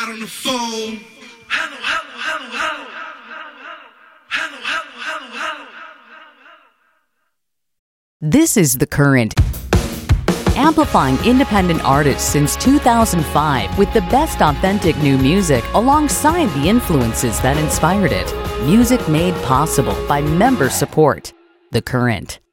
got on the phone. Hello, hello, hello, hello. Hello, hello, hello, hello. This is The Current, amplifying independent artists since 2005 with the best authentic new music alongside the influences that inspired it. Music made possible by member support. The Current.